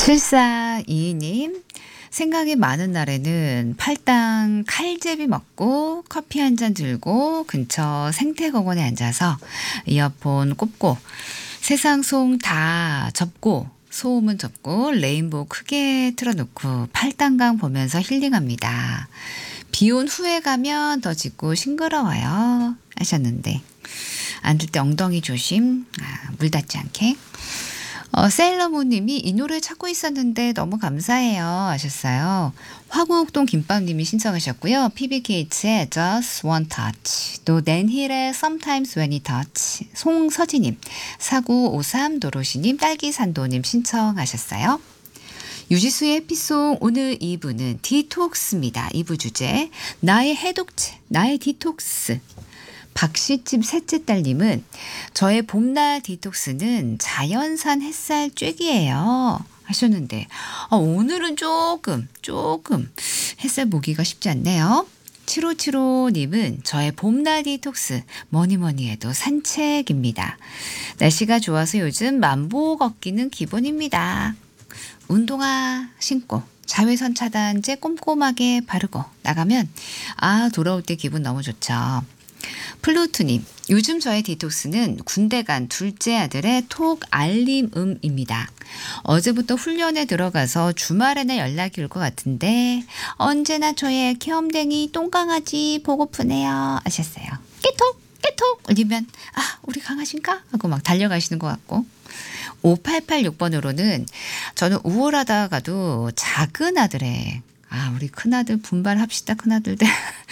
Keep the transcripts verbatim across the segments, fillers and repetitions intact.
칠사이이 님. 생각이 많은 날에는 팔당 칼제비 먹고 커피 한 잔 들고 근처 생태공원에 앉아서 이어폰 꽂고 세상 소음 다 접고 소음은 접고 레인보우 크게 틀어놓고 팔당강 보면서 힐링합니다. 비 온 후에 가면 더 짙고 싱그러워요 하셨는데 앉을 때 엉덩이 조심, 아, 물 닿지 않게. 어, 세일러문님이 이 노래 찾고 있었는데 너무 감사해요 하셨어요. 화곡동 김밥님이 신청하셨고요. 피비케이츠의 Just One Touch, 또 낸힐의 Sometimes When It Touch, 송서진님, 사구오삼 도로시님, 딸기산도님 신청하셨어요. 유지수의 해피송 오늘 이 부는 디톡스입니다. 이 부 주제 나의 해독제, 나의 디톡스. 박씨집 셋째 딸님은 저의 봄날 디톡스는 자연산 햇살 쬐기예요 하셨는데 어, 오늘은 조금 조금 햇살 보기가 쉽지 않네요. 칠오칠오님은 저의 봄날 디톡스 뭐니 뭐니 해도 산책입니다. 날씨가 좋아서 요즘 만보 걷기는 기본입니다. 운동화 신고 자외선 차단제 꼼꼼하게 바르고 나가면 아 돌아올 때 기분 너무 좋죠. 플루트님, 요즘 저의 디톡스는 군대 간 둘째 아들의 톡 알림음입니다. 어제부터 훈련에 들어가서 주말에는 연락이 올 것 같은데 언제나 저의 귀염댕이 똥강아지 보고프네요 하셨어요. 깨톡 깨톡 울리면 아 우리 강아지인가? 하고 막 달려가시는 것 같고. 오팔팔육 번으로는 저는 우울하다가도 작은 아들의 아, 우리 큰아들 분발합시다, 큰아들들.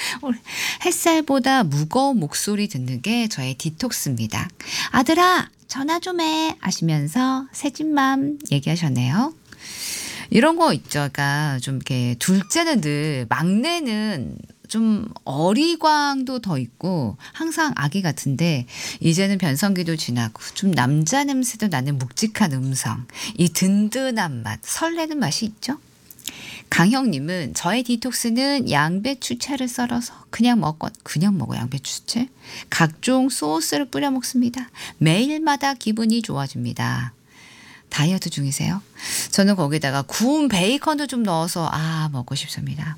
햇살보다 무거운 목소리 듣는 게 저의 디톡스입니다. 아들아, 전화 좀 해. 하시면서 새집맘 얘기하셨네요. 이런 거 있죠. 그러니까 좀 이렇게 둘째는 늘, 막내는 좀 어리광도 더 있고 항상 아기 같은데 이제는 변성기도 지나고 좀 남자 냄새도 나는 묵직한 음성, 이 든든한 맛, 설레는 맛이 있죠. 강형님은 저의 디톡스는 양배추채를 썰어서 그냥 먹고 그냥 먹어 양배추채 각종 소스를 뿌려 먹습니다. 매일마다 기분이 좋아집니다. 다이어트 중이세요? 저는 거기다가 구운 베이컨도 좀 넣어서 아 먹고 싶습니다.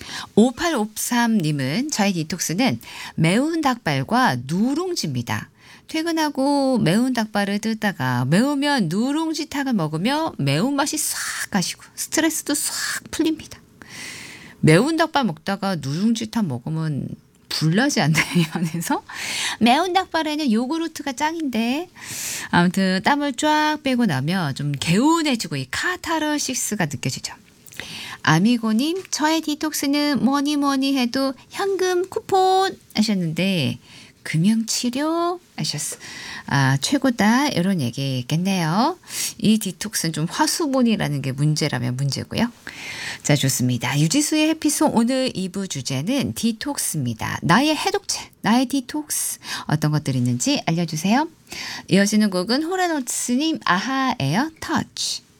오팔오삼님은 저의 디톡스는 매운 닭발과 누룽지입니다. 퇴근하고 매운 닭발을 뜯다가 매우면 누룽지탕을 먹으며 매운맛이 싹 가시고 스트레스도 싹 풀립니다. 매운 닭발 먹다가 누룽지탕 먹으면 불나지 않나요? 안에서? 매운 닭발에는 요구르트가 짱인데 아무튼 땀을 쫙 빼고 나면 좀 개운해지고 이 카타르시스가 느껴지죠. 아미고님, 저의 디톡스는 뭐니 뭐니 해도 현금 쿠폰 하셨는데 금융치료 하셨어. 아, 최고다. 이런 얘기겠네요. 이 디톡스는 좀 화수분이라는 게 문제라면 문제고요. 자, 좋습니다. 유지수의 해피송 오늘 이 부 주제는 디톡스입니다. 나의 해독제, 나의 디톡스. 어떤 것들이 있는지 알려주세요. 이어지는 곡은 호라노츠님 아하에어 터치.